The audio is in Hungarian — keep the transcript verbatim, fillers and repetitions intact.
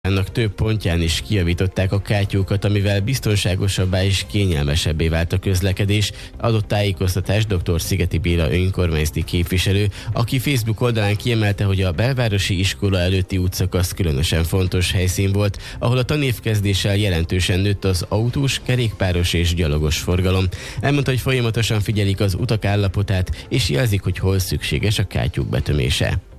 Annak több pontján is kijavították a kátyúkat, amivel biztonságosabbá és kényelmesebbé vált a közlekedés, adott tájékoztatást dr. Szigeti Béla önkormányzati képviselő, aki Facebook oldalán kiemelte, hogy a belvárosi iskola előtti útszakasz különösen fontos helyszín volt, ahol a tanévkezdéssel jelentősen nőtt az autós, kerékpáros és gyalogos forgalom. Elmondta, hogy folyamatosan figyelik az utak állapotát, és jelzik, hogy hol szükséges a kátyúk betömése.